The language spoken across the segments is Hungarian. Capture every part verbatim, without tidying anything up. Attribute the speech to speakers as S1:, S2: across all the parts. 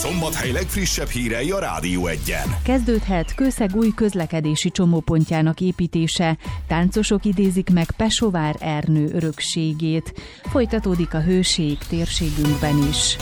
S1: Szombathely legfrissebb hírei a Rádió Egyen.
S2: Kezdődhet Kőszeg új közlekedési csomópontjának építése, táncosok idézik meg Pesovár Ernő örökségét. Folytatódik a hőség térségünkben is.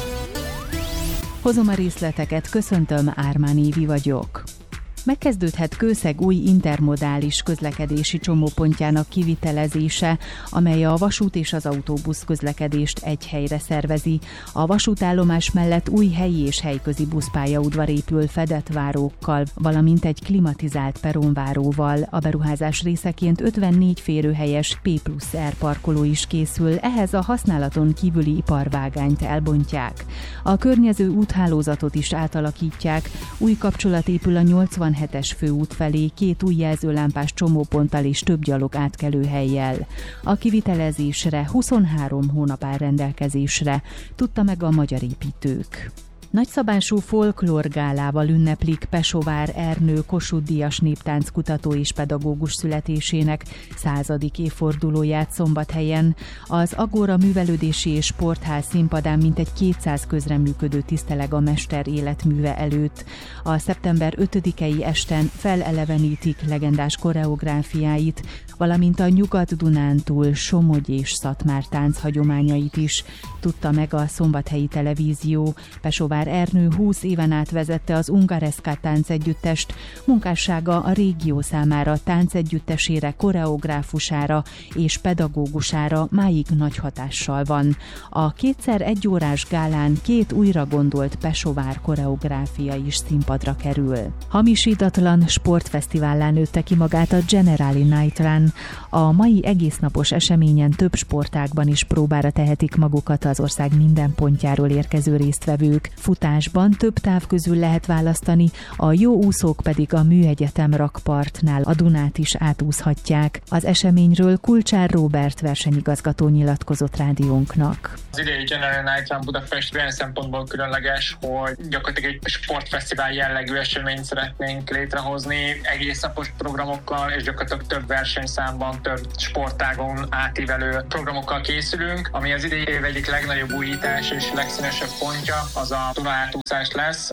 S2: Hozom a részleteket, köszöntöm, Ármán Évi vagyok. Megkezdődhet Kőszeg új intermodális közlekedési csomópontjának kivitelezése, amely a vasút és az autóbusz közlekedést egy helyre szervezi. A vasútállomás mellett új helyi és helyközi buszpályaudvar épül fedett várókkal, valamint egy klimatizált peronváróval. A beruházás részeként ötvennégy férőhelyes P plusz R parkoló is készül, ehhez a használaton kívüli iparvágányt elbontják. A környező úthálózatot is átalakítják, új kapcsolat épül a nyolcvanhetes főút felé két új jelzőlámpás csomóponttal és több gyalog átkelőhellyel. A kivitelezésre huszonhárom hónap áll rendelkezésre, tudta meg a Magyar Építők. Nagyszabású folklórgálával ünneplik Pesovár Ernő Kossuth-díjas néptánckutató és pedagógus születésének századik évfordulóját Szombathelyen. Az Agora Művelődési és Sportház színpadán mintegy kétszáz közreműködő tiszteleg a mester életműve előtt. A szeptember ötödikei esten felelevenítik legendás koreográfiáit, valamint a Nyugat-Dunántúl, Somogy és Szatmár tánc hagyományait is, tudta meg a Szombathelyi Televízió. Pesovár Ernő húsz éven át vezette az Ungareska táncegyüttest, munkássága a régió számára táncegyüttesére, koreográfusára és pedagógusára máig nagy hatással van. A kétszer egyórás gálán két újra gondolt Pesovár koreográfia is színpadra kerül. Hamisítatlan sportfesztivállá nőtte ki magát a Generali Night Run. A mai egésznapos eseményen több sportágban is próbára tehetik magukat az ország minden pontjáról érkező résztvevők. Futásban több táv közül lehet választani, a jó úszók pedig a Műegyetem rakpartnál a Dunát is átúszhatják. Az eseményről Kulcsár Róbert versenyigazgató nyilatkozott rádiónknak.
S3: Az idei General Night Run Budapest olyan szempontból különleges, hogy gyakorlatilag egy sportfesztivál jellegű eseményt szeretnénk létrehozni, egész napos programokkal és gyakorlatilag több versenyszámban, több sportágon átívelő programokkal készülünk, ami az idei év egyik legnagyobb újítás és legszínesebb pontja az a Duna átúszás lesz.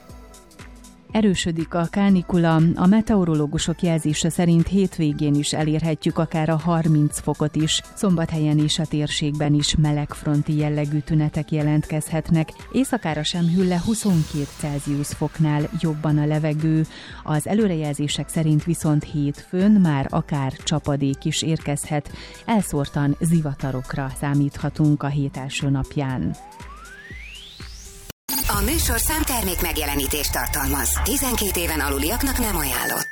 S2: Erősödik a kánikula, a meteorológusok jelzése szerint hétvégén is elérhetjük akár a harminc fokot is. Szombathelyen és a térségben is melegfronti jellegű tünetek jelentkezhetnek. Éjszakára sem hűl le huszonkét Celsius foknál jobban a levegő. Az előrejelzések szerint viszont hétfőn már akár csapadék is érkezhet. Elszórtan zivatarokra számíthatunk a hét első napján.
S4: A műsor számtermék megjelenítést tartalmaz. tizenkét éven aluliaknak nem ajánlott.